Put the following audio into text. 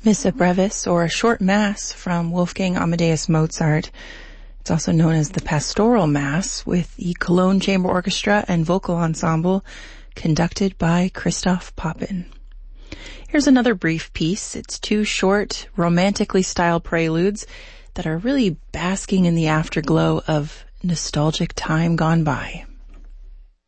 Missa Brevis, or a short mass from Wolfgang Amadeus Mozart. It's also known as the Pastoral Mass, with the Cologne Chamber Orchestra and Vocal Ensemble, conducted by Christoph Poppen. Here's another brief piece. It's two short, romantically styled preludes that are really basking in the afterglow of nostalgic time gone by.